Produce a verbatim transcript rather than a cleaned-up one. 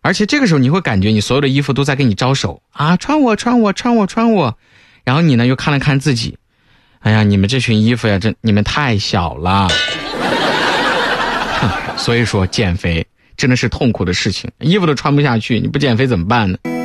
而且这个时候你会感觉你所有的衣服都在给你招手啊，穿我穿我穿我穿我，然后你呢又看了看自己，哎呀，你们这群衣服呀，真你们太小了。所以说减肥真的是痛苦的事情，衣服都穿不下去，你不减肥怎么办呢？